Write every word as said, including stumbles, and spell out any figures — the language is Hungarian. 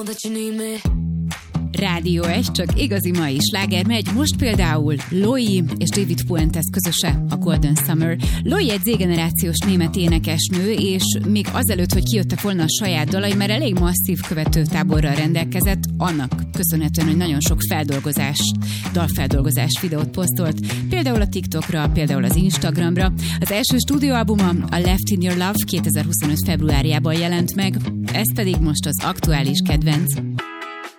Rádió egy, csak igazi mai sláger megy. Most például Loi és David Fuentes közöse, a Golden Summer. Loi egy Z-generációs német énekesnő, és még azelőtt, hogy kijöttek volna a saját dalai, mert elég masszív követőtáborral rendelkezett, annak köszönhetően, hogy nagyon sok feldolgozás, dalfeldolgozás videót posztolt, például a TikTokra, például az Instagramra. Az első stúdióalbuma, a Left in Your Love kétezer-huszonöt februárjában jelent meg, ez pedig most az aktuális kedvenc.